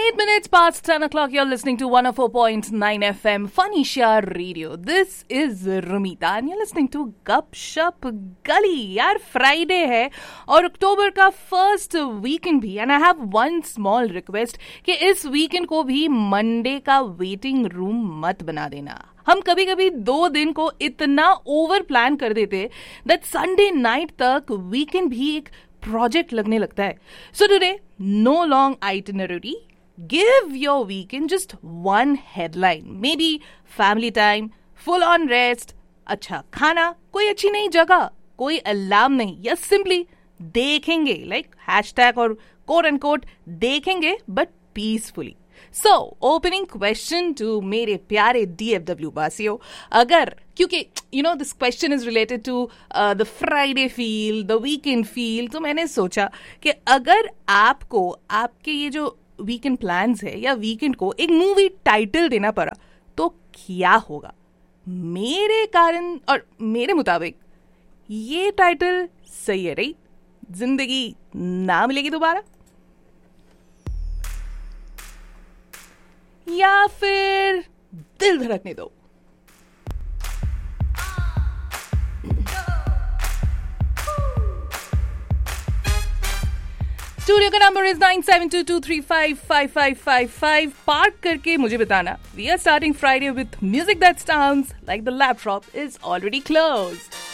8 minutes past 10 o'clock, you're listening to 104.9 FM Fanisha Radio. This is Rumita and you're listening to Gupshup Gully. यार Friday है और अक्टूबर का first weekend भी, and I have one small request कि इस weekend को भी Monday का वेटिंग रूम मत बना देना. हम कभी कभी 2 दिन को इतना ओवर प्लान कर देते दैट संडे नाइट तक वीकेंड भी एक प्रोजेक्ट लगने लगता है. So today no long itinerary. Give your weekend just one headline. Maybe family time, full on rest, अच्छा खाना, कोई अच्छी नई जगह, कोई अलार्म नहीं, या सिंपली देखेंगे, लाइक हैशटैग और कोट एंड कोट देखेंगे but peacefully. So opening question to मेरे प्यारे DFW वासियों, अगर क्योंकि you know this question is related to the Friday feel, the weekend feel, तो मैंने सोचा कि अगर आपको आपके ये जो वीकेंड प्लान्स है या वीकेंड को एक मूवी टाइटल देना पड़ा तो क्या होगा. मेरे कारण और मेरे मुताबिक ये टाइटल सही है, राइट? जिंदगी ना मिलेगी दोबारा, या फिर दिल धड़कने दो. स्टूडियो का नंबर इज 9722355555. पार्क करके मुझे बताना. We are starting Friday with music that sounds like the laptop is already closed.